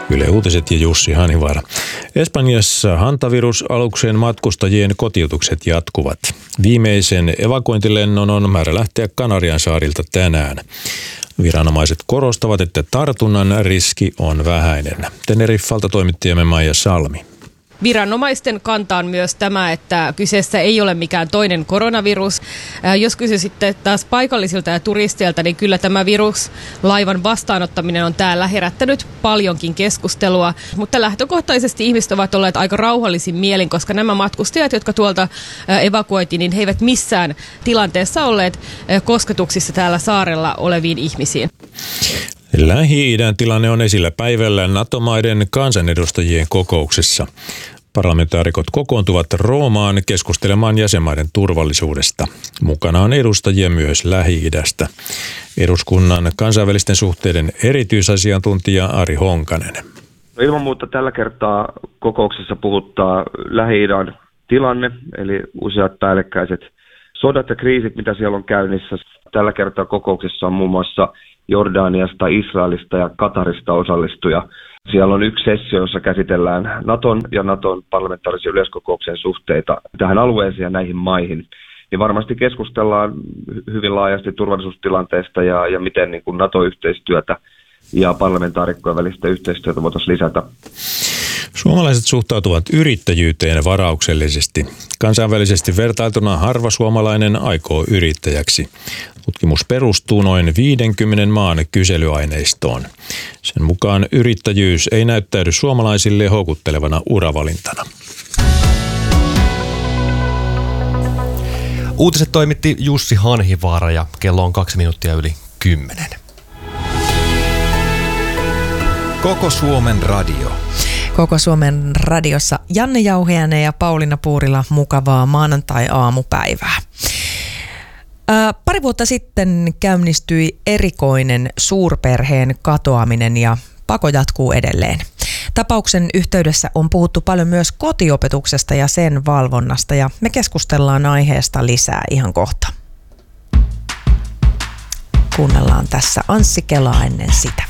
Yle Uutiset ja Jussi Hanivaara. Espanjassa hantavirusalukseen matkustajien kotiutukset jatkuvat. Viimeisen evakuointilennon on määrä lähteä Kanariansaarilta tänään. Viranomaiset korostavat, että tartunnan riski on vähäinen. Tenerifalta toimittajamme Maija Salmi. Viranomaisten kanta on myös tämä, että kyseessä ei ole mikään toinen koronavirus. Jos kysyisitte taas paikallisilta ja turisteilta, niin kyllä tämä viruslaivan vastaanottaminen on täällä herättänyt paljonkin keskustelua. Mutta lähtökohtaisesti ihmiset ovat olleet aika rauhallisin mielin, koska nämä matkustajat, jotka tuolta evakuoitiin, niin he eivät missään tilanteessa olleet kosketuksissa täällä saarella oleviin ihmisiin. Lähi-idän tilanne on esillä päivällä NATO-maiden kansanedustajien kokouksessa. Parlamentaarikot kokoontuvat Roomaan keskustelemaan jäsenmaiden turvallisuudesta. Mukana on edustajia myös Lähi-idästä. Eduskunnan kansainvälisten suhteiden erityisasiantuntija Ari Honkanen. Ilman muuta tällä kertaa kokouksessa puhuttaa Lähi-idän tilanne, eli useat päällekkäiset sodat ja kriisit, mitä siellä on käynnissä. Tällä kertaa kokouksessa on muun muassa Jordaniasta, Israelista ja Katarista osallistuja. Siellä on yksi sessio, jossa käsitellään Naton ja Naton parlamentaarisen yleiskokouksen suhteita tähän alueeseen ja näihin maihin. Niin varmasti keskustellaan hyvin laajasti turvallisuustilanteesta ja miten niin kuin NATO-yhteistyötä ja parlamentaarikkojen välistä yhteistyötä voitaisiin lisätä. Suomalaiset suhtautuvat yrittäjyyteen varauksellisesti. Kansainvälisesti vertailtuna harva suomalainen aikoo yrittäjäksi. Tutkimus perustuu noin 50 maan kyselyaineistoon. Sen mukaan yrittäjyys ei näyttäydy suomalaisille houkuttelevana uravalintana. Uutiset toimitti Jussi Hanhivaara ja kello on 2 minuuttia yli 10. Koko Suomen radio. Koko Suomen radiossa Janne Jauhiainen ja Pauliina Puurila, mukavaa maanantai-aamupäivää. Pari vuotta sitten käynnistyi erikoinen suurperheen katoaminen ja pako jatkuu edelleen. Tapauksen yhteydessä on puhuttu paljon myös kotiopetuksesta ja sen valvonnasta ja me keskustellaan aiheesta lisää ihan kohta. Kuunnellaan tässä Anssi Kelaa ennen sitä.